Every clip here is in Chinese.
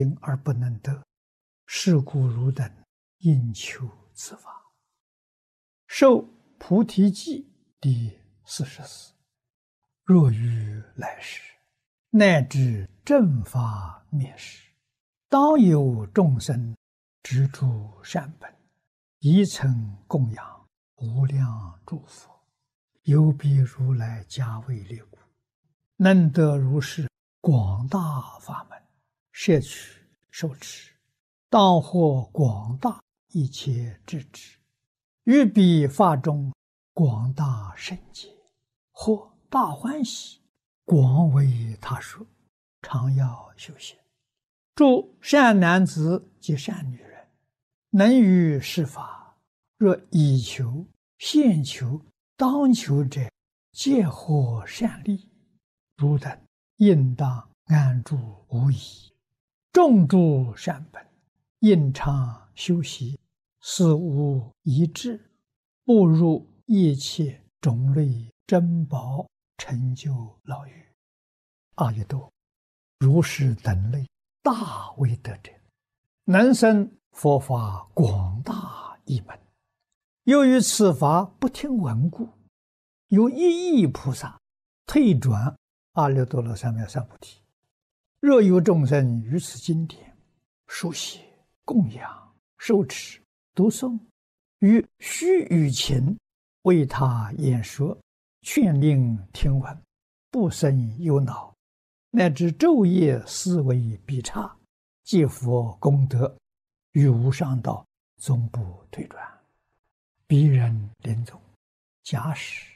行而不能得，是故汝等应求此法。受菩提记第44。若于来世，乃至正法灭世，当有众生执诸善本，宜曾供养无量诸佛，有彼如来加为列故，能得如是广大法门，摄取受持，当获广大一切智智，于彼法中广大圣解，或大欢喜，广为他说，常要修行。诸善男子及善女人，能于是法，若以求、现求、当求者，皆获善利。汝等应当安住无疑，种诸善本，应常修习，思无一致，步入一切种类珍宝成就牢狱。阿逸多，如是等类大威德者，能生佛法广大一门。由于此法不听闻故，有一亿菩萨退转阿耨多罗三藐三菩提。若有众生于此经典书写、供养、受持、读诵，于须臾前为他演说，劝令听闻，不生忧恼，乃至昼夜思维必差，积福功德，于无上道终不退转。彼人临终，假使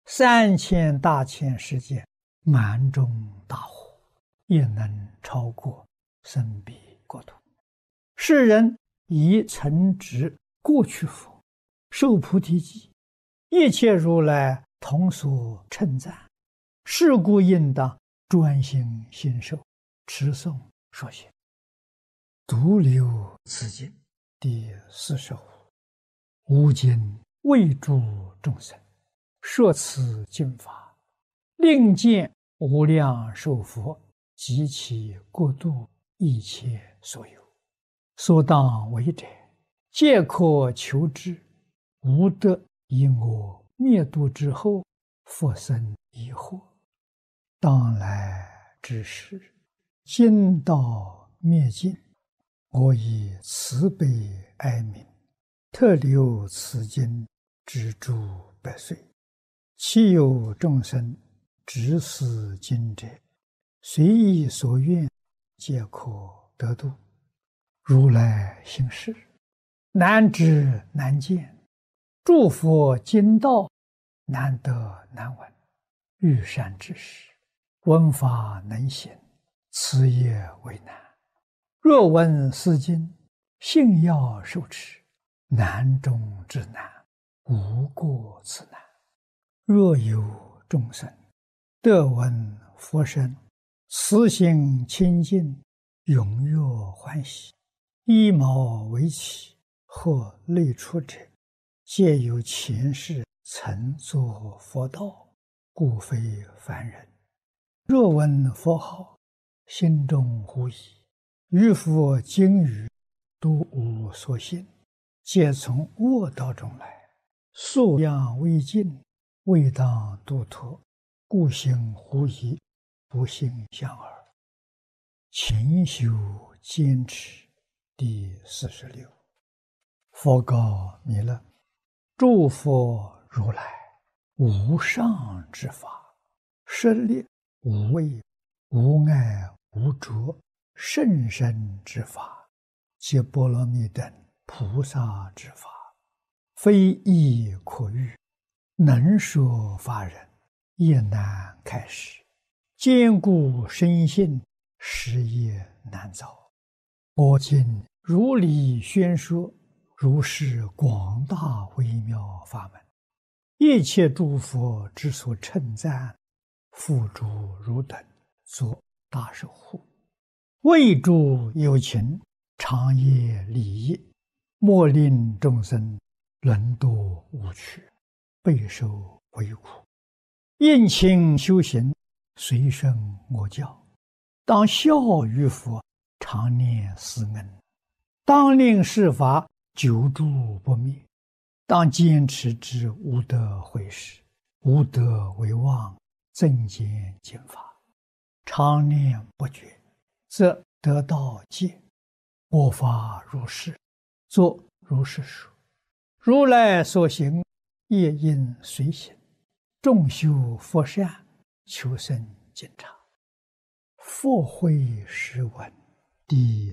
3000大千世界满中大火，也能超过生彼国土。世人以曾执过去佛，受菩提记，一切如来同所称赞，是故应当专心信受，持诵说行。独留此经第45。吾今为诸众生说此经法，令见无量寿佛及其国度一切所有，所当为者，皆可求之，无得以我灭度之后复生疑惑。当来之时，经道灭尽，我以慈悲哀悯，特留此经之诸百岁。其有众生执此经者，随意所愿，皆可得度。如来行事，难知难见，诸佛经道难得难闻。欲善知识，闻法能行，此也为难。若闻是经，信要受持，难中之难，无过此难。若有众生得闻佛声，慈心清净，踊跃欢喜，依毛为起，或类出者，皆有前世曾作佛道，故非凡人。若闻佛号，心中狐疑，于佛经语都无所信，皆从恶道中来，素养未尽，未当度脱，故行狐疑，不信相耳。勤修坚持第46。佛告弥勒：诸佛如来无上之法，舍利无畏、无碍、无着、甚深之法，皆波罗蜜等菩萨之法，非易可喻，能说法人也难开示，坚固深信，实也难造。我今如理宣说，如是广大微妙法门，一切诸佛之所称赞，付诸汝等作大守护，为诸有情长夜利益，莫令众生沦堕无趣，备受为苦。应勤修行，随顺我教，当效于佛常念思恩，当令世法久住不灭，当坚持之无德毁事，无德为妄，增减减法，常念不绝，则得道戒，过法如是，作如是说。如来所行，业应随行，众修佛善，求生净察。佛慧诗文第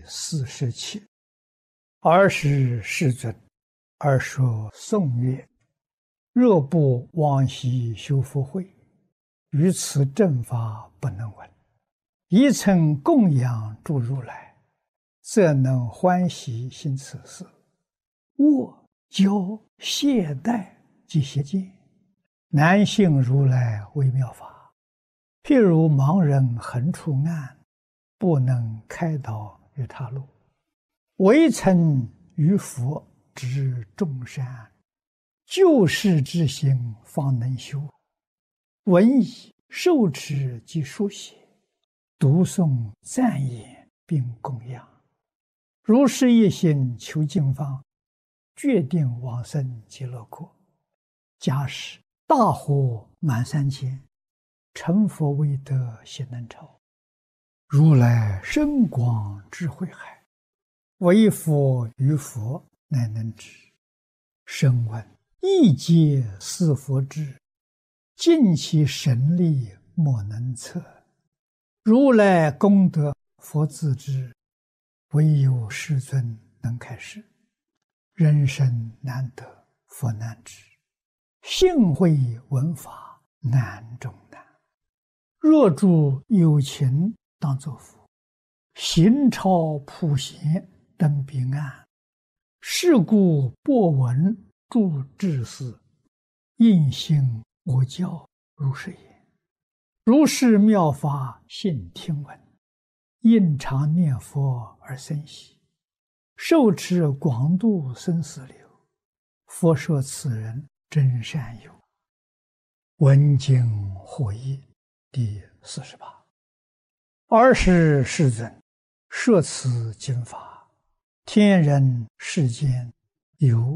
47。尔时世尊而说颂曰：若不往昔修福慧，于此正法不能闻。一曾供养诸如来，则能欢喜行此事。握教懈怠及邪见，难信如来微妙法。譬如盲人横出暗，不能开导于他路。唯曾于佛知众善，救世之心方能修。闻已受持及书写，读诵赞言并供养，如是一心求净方，决定往生极乐国。假使大火满三千，成佛未得悉能超。如来深广智慧海，唯佛于佛乃能知。声闻亦皆是佛智，尽其神力莫能测。如来功德佛自知，唯有世尊能开示。人生难得佛难知，幸会闻法难中难。若诸有情当作佛，行超普贤登彼岸。是故播闻诸智士，应信我教如是言。如是妙法信听闻，应常念佛而生喜，受持广度生死流。佛说此人真善友。闻经获益第48。尔时世尊说此经法，天人世间有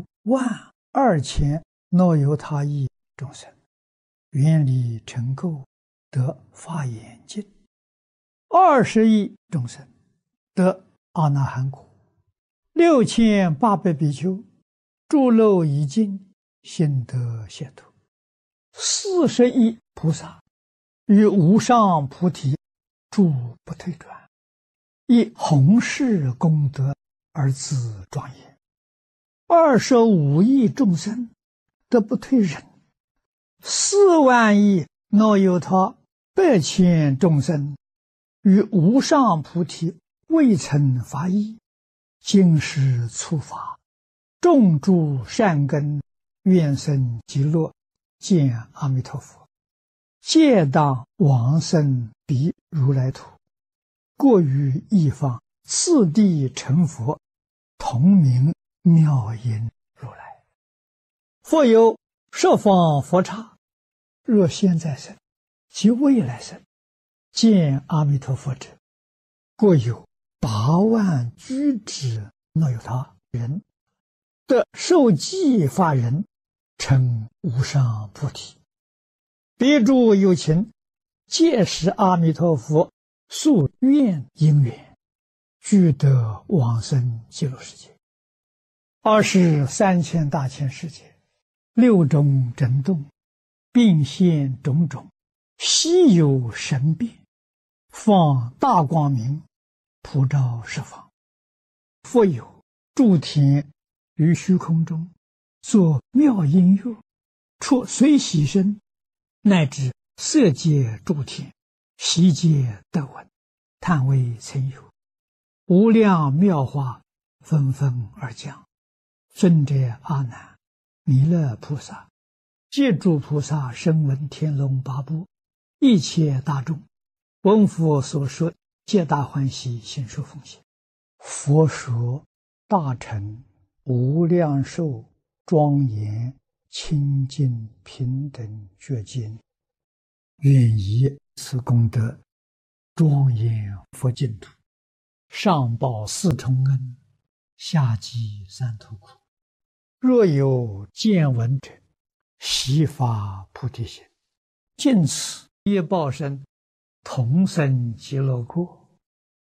12000若由他亿众生，愿力成垢，得法眼净。20亿众生得阿那含果。6800比丘诸漏已尽，心得解脱。40亿菩萨于无上菩提住不退转，以弘誓功德而自庄严。25亿众生得不退忍。4万亿若由他100千众生于无上菩提未曾发意，今世初发，种诸善根，愿生极乐，见阿弥陀佛，皆当往生彼如来土，过于一方，次第成佛，同名妙音如来。复有十方佛刹，若现在生及未来生，见阿弥陀佛者，过有8万居之若有他人，得受记法人，成无上菩提。彼诸有情，皆是阿弥陀佛宿愿因缘，俱得往生极乐世界。23千大千世界，6种震动，并现种种稀有神变，放大光明，普照十方。复有诸天于虚空中，作妙音乐，出随喜声，乃至色界诸天，悉皆得闻，叹为曾有。无量妙法纷纷而降。尊者阿难、弥勒菩萨、皆诸菩萨声闻天龙八部，一切大众，闻佛所说，皆大欢喜，心受奉献。佛说大乘无量寿庄严清净平等觉经，愿以此功德庄严佛净土， 上报四重恩，下济三途苦。若有见闻者，悉发菩提心，尽此业报身，同生极乐国。